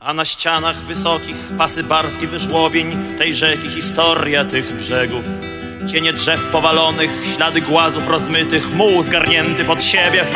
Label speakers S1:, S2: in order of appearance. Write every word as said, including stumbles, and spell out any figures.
S1: A na ścianach wysokich pasy barw i wyżłobień tej rzeki historia tych brzegów. Cienie drzew powalonych, ślady głazów rozmytych, muł zgarnięty pod siebie w